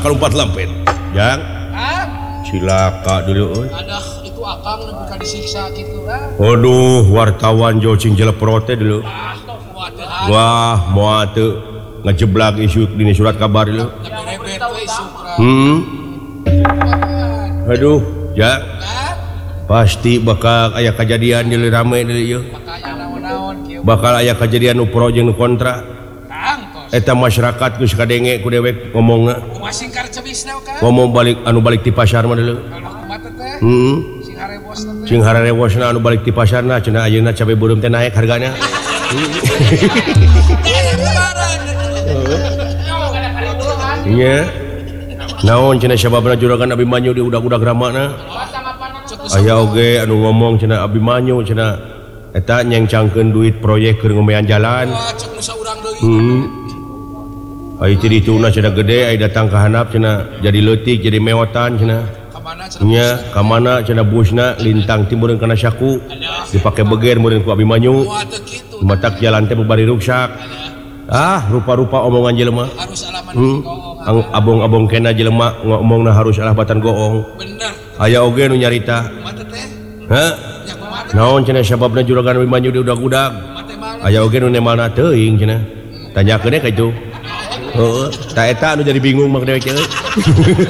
kalumpat lampet yang cilaka dulu itu akang buka disiksa gitu waduh wartawan jocing jeleprote dulu wah moal teu ngajeblak isu di surat kabar dulu aduh ya pasti bakal aya kejadian di rame dulu bakal aya kejadian nu pro jeung nu kontra eta masyarakat geus kadenge ku dewek ngomongna ngomong balik anu balik di pasar mah dulu sing harewosna anu balik di pasarna cenah ayeuna cabe beureum teh naek hargana nya naon cenah sababna juragan Abimanyu di udag-udag ramana aya oge anu ngomong cenah Abimanyu cenah eta nyengcangkeun duit proyek keur ngomean jalan ai cirituna cenah gede ai datang ka handap cenah jadi leutik jadi meotan cenah nya ka mana cenah busna lintang timeureun kana saku dipake beger meureun ku Abimanyu matak jalan teh bari rusak rupa-rupa omongan jelema abong-abong kena jelema ngomongna harus alah batan goong aya oge nu nyarita naon cenah sababna juragan Abimanyu di udag-udag aya oge nu nemalna teuing cenah tanyakeun ka itu ta eta anu jadi bingung mah dewe